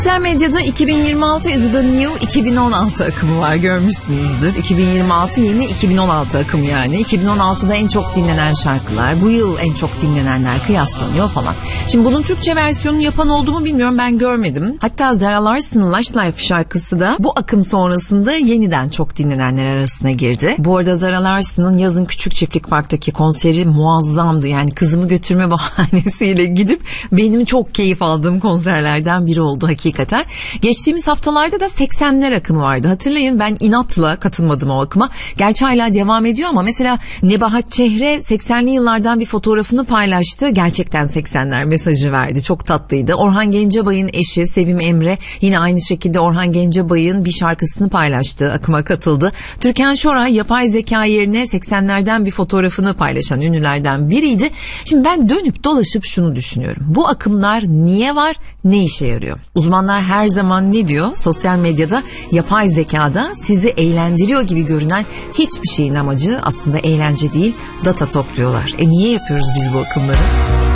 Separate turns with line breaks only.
Sosyal medyada 2026 is the new 2016 akımı var, görmüşsünüzdür. 2026 yeni 2016 akımı yani. 2016'da en çok dinlenen şarkılar, bu yıl en çok dinlenenler kıyaslanıyor falan. Şimdi bunun Türkçe versiyonunu yapan oldu mu bilmiyorum, ben görmedim. Hatta Zara Larson'ın Lush Life şarkısı da bu akım sonrasında yeniden çok dinlenenler arasına girdi. Bu arada Zara Larson'ın yazın Küçük Çiftlik Park'taki konseri muazzamdı. Yani kızımı götürme bahanesiyle gidip benim çok keyif aldığım konserlerden biri oldu hakikaten. Geçtiğimiz haftalarda da 80'ler akımı vardı. Hatırlayın, ben inatla katılmadım o akıma. Gerçi hala devam ediyor ama mesela Nebahat Çehre 80'li yıllardan bir fotoğrafını paylaştı. Gerçekten 80'ler mesajı verdi. Çok tatlıydı. Orhan Gencebay'ın eşi Sevim Emre yine aynı şekilde Orhan Gencebay'ın bir şarkısını paylaştı. Akıma katıldı. Türkan Şoray yapay zeka yerine 80'lerden bir fotoğrafını paylaşan ünlülerden biriydi. Şimdi ben dönüp dolaşıp şunu düşünüyorum. Bu akımlar niye var? Ne işe yarıyor? Uzmanlar her zaman ne diyor? Sosyal medyada yapay zekada sizi eğlendiriyor gibi görünen hiçbir şeyin amacı aslında eğlence değil, data topluyorlar. Niye yapıyoruz biz bu akımları?